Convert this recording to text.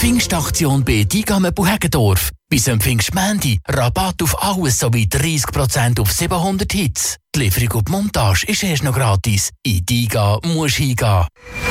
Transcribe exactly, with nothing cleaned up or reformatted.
Pfingstaktion bei Digame Buhägendorf. Bis am Pfingstmendi Rabatt auf alles sowie dreißig Prozent auf siebenhundert Hits. Die Lieferung und die Montage ist erst noch gratis. In Diga musst du hingehen.